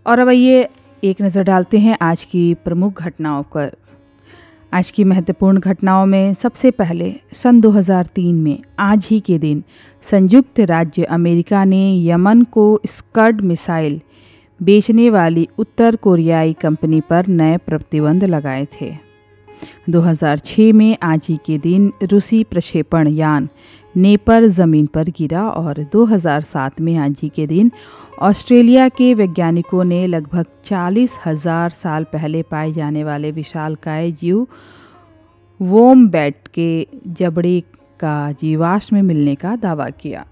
और अब आइए एक नज़र डालते हैं आज की प्रमुख घटनाओं पर। आज की महत्वपूर्ण घटनाओं में सबसे पहले सन 2003 में आज ही के दिन संयुक्त राज्य अमेरिका ने यमन को स्कड मिसाइल बेचने वाली उत्तर कोरियाई कंपनी पर नए प्रतिबंध लगाए थे। 2006 में आज ही के दिन रूसी प्रक्षेपण यान नेपर ज़मीन पर गिरा और 2007 में आज ही के दिन ऑस्ट्रेलिया के वैज्ञानिकों ने लगभग 40,000 साल पहले पाए जाने वाले विशालकाय जीव वोम्बैट के जबड़े का जीवाश्म में मिलने का दावा किया।